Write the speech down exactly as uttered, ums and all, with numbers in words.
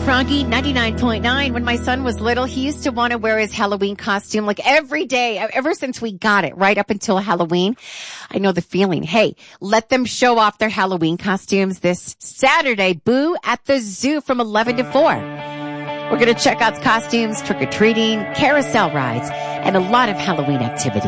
Froggy, ninety-nine point nine. When my son was little, he used to want to wear his Halloween costume like every day, ever since we got it, right up until Halloween. I know the feeling. Hey, let them show off their Halloween costumes this Saturday. Boo at the zoo from eleven to four. We're going to check out costumes, trick-or-treating, carousel rides, and a lot of Halloween activities.